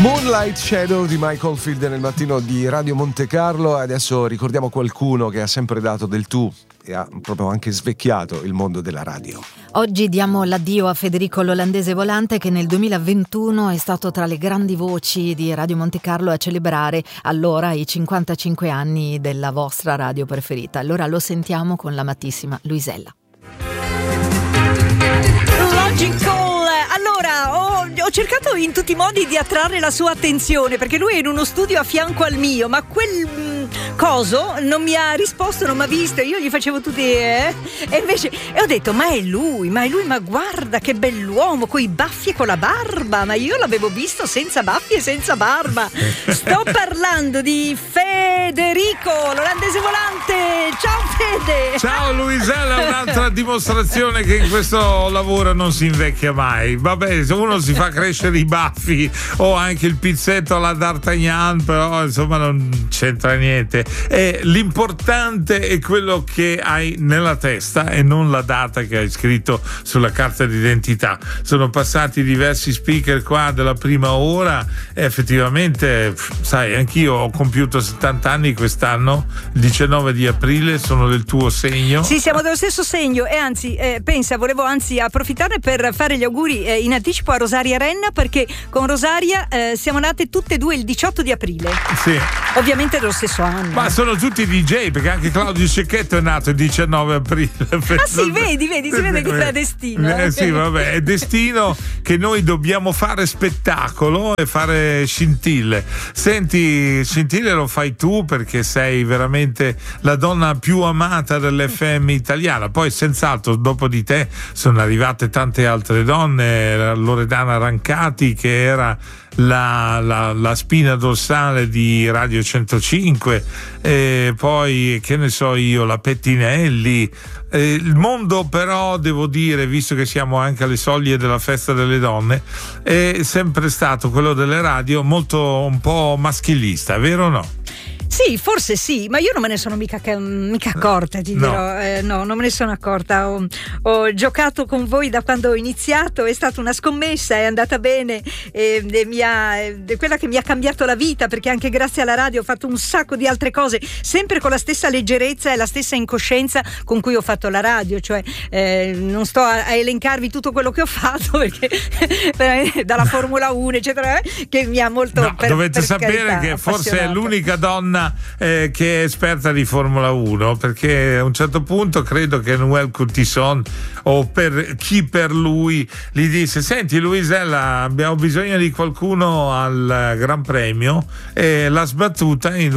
Moonlight Shadow di Michael Field nel mattino di Radio Monte Carlo. Adesso ricordiamo qualcuno che ha sempre dato del tu e ha proprio anche svecchiato il mondo della radio. Oggi diamo l'addio a Federico l'Olandese Volante, che nel 2021 è stato tra le grandi voci di Radio Monte Carlo a celebrare allora i 55 anni della vostra radio preferita. Allora lo sentiamo con l'amatissima Luisella. Logical. Allora, ho cercato in tutti i modi di attrarre la sua attenzione, perché lui è in uno studio a fianco al mio, ma quel coso non mi ha risposto, non mi ha visto. Io gli facevo tutti e invece ho detto ma è lui, ma guarda che bell'uomo, coi baffi e con la barba, ma io l'avevo visto senza baffi e senza barba. Sto parlando di Federico l'Olandese Volante. Ciao Fede. Ciao Luisella, un'altra dimostrazione che in questo lavoro non si invecchia mai. Vabbè, se uno si fa crescere i baffi o anche il pizzetto alla D'Artagnan, però insomma non c'entra niente. L'importante è quello che hai nella testa e non la data che hai scritto sulla carta d'identità. Sono passati diversi speaker qua della prima ora e effettivamente, sai, anch'io ho compiuto 70 anni quest'anno, il 19 di aprile, sono del tuo segno. Sì, siamo dello stesso segno e anzi, pensa, volevo approfittare per fare gli auguri in anticipo a Rosaria Renna, perché con Rosaria siamo nate tutte e due il 18 di aprile. Sì. Ovviamente dello stesso anno. Ma sono tutti DJ, perché anche Claudio Cecchetto è nato il 19 aprile. Ah sì, vedi, si vede che è destino. Sì, vabbè, è destino che noi dobbiamo fare spettacolo e fare scintille. Senti, scintille lo fai tu perché sei veramente la donna più amata dell'FM italiana. Poi senz'altro dopo di te sono arrivate tante altre donne, Loredana Rancati che era la spina dorsale di Radio 105, e poi che ne so io, la Pettinelli. Il mondo però, devo dire, visto che siamo anche alle soglie della festa delle donne, è sempre stato quello delle radio molto un po' maschilista, vero o no? Sì, forse sì, ma io non me ne sono mica accorta, ti dirò. No, non me ne sono accorta. Ho giocato con voi da quando ho iniziato, è stata una scommessa, è andata bene, è quella che mi ha cambiato la vita, perché anche grazie alla radio ho fatto un sacco di altre cose, sempre con la stessa leggerezza e la stessa incoscienza con cui ho fatto la radio, cioè non sto a elencarvi tutto quello che ho fatto, perché dalla Formula 1 eccetera, che mi ha molto dovete sapere che forse è l'unica donna che è esperta di Formula 1, perché a un certo punto credo che Noel Curtison o per chi per lui gli disse: senti Luisella, abbiamo bisogno di qualcuno al Gran Premio, e l'ha sbattuta in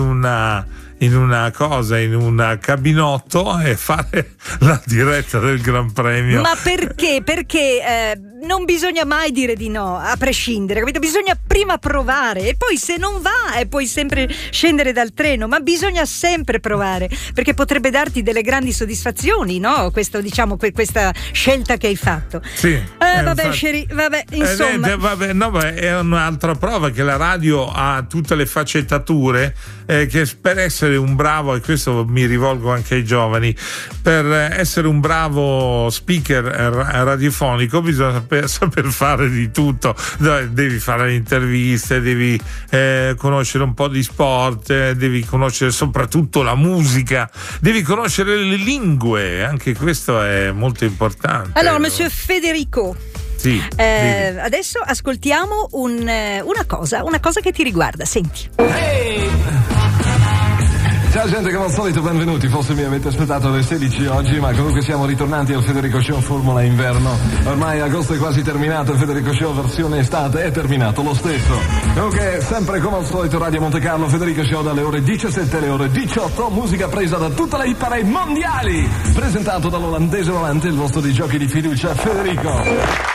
un cabinotto e fare la diretta del Gran Premio. Ma perché? Perché non bisogna mai dire di no, a prescindere, capito? Bisogna prima provare e poi se non va puoi sempre scendere dal treno, ma bisogna sempre provare, perché potrebbe darti delle grandi soddisfazioni, no? Questo, diciamo, questa scelta che hai fatto. Sì. Vabbè, Sherry, vabbè, insomma. È un'altra prova che la radio ha tutte le sfaccettature, che per essere un bravo, e questo mi rivolgo anche ai giovani, per essere un bravo speaker radiofonico bisogna saper fare di tutto. Devi fare le interviste, devi conoscere un po' di sport, devi conoscere soprattutto la musica, devi conoscere le lingue, anche questo è molto importante. Allora, Monsieur Federico, sì, adesso ascoltiamo una cosa che ti riguarda, senti. Hey! Ciao gente, come al solito benvenuti, forse mi avete aspettato alle 16 oggi, ma comunque siamo ritornati al Federico Show Formula Inverno. Ormai agosto è quasi terminato, il Federico Show versione estate è terminato lo stesso. Comunque sempre come al solito Radio Monte Carlo, Federico Show dalle ore 17 alle ore 18, musica presa da tutte le hit parade mondiali, presentato dall'Olandese Volante, il vostro di giochi di fiducia Federico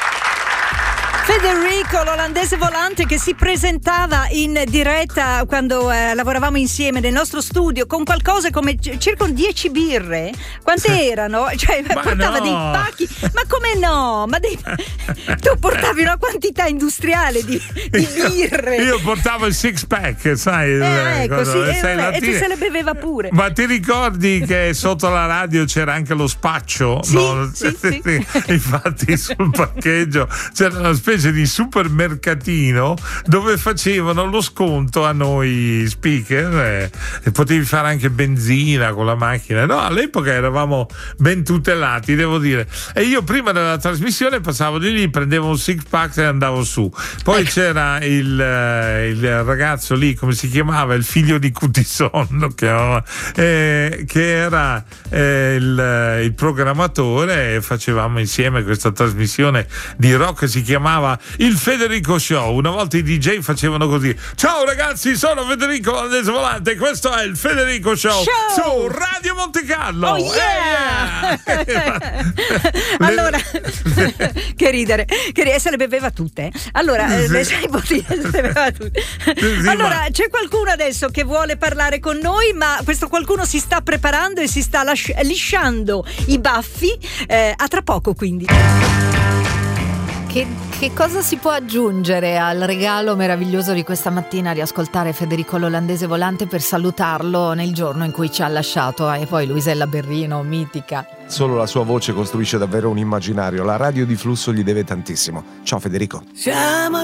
l'Olandese Volante, che si presentava in diretta quando lavoravamo insieme nel nostro studio con qualcosa come circa 10 birre. Quante erano? Cioè portava dei pacchi, ma come no? Tu portavi una quantità industriale di birre. Io portavo il six pack, sai? Ecco, sì, e tu se le beveva pure. Ma ti ricordi che sotto la radio c'era anche lo spaccio? Sì, no? Sì. Infatti sul parcheggio c'era una specie specie di supermercatino dove facevano lo sconto a noi speaker, e potevi fare anche benzina con la macchina. No, all'epoca eravamo ben tutelati, devo dire. E io prima della trasmissione passavo di lì, prendevo un six pack e andavo su. Poi c'era il ragazzo lì, come si chiamava, il figlio di Cutison, che era il programmatore, e facevamo insieme questa trasmissione di rock, si chiamava il Federico Show. Una volta i DJ facevano così: ciao ragazzi, sono Federico Landese Volante, questo è il Federico Show su Radio Monte Carlo. Oh yeah! Allora che ridere, se le beveva tutte. Allora le sei bottiglie se le beveva tutte. Allora c'è qualcuno adesso che vuole parlare con noi, ma questo qualcuno si sta preparando e si sta lisciando i baffi. A tra poco, quindi. Che cosa si può aggiungere al regalo meraviglioso di questa mattina, di ascoltare Federico L'Olandese Volante per salutarlo nel giorno in cui ci ha lasciato? E poi Luisella Berrino, mitica. Solo la sua voce costruisce davvero un immaginario. La radio di Flusso gli deve tantissimo. Ciao Federico.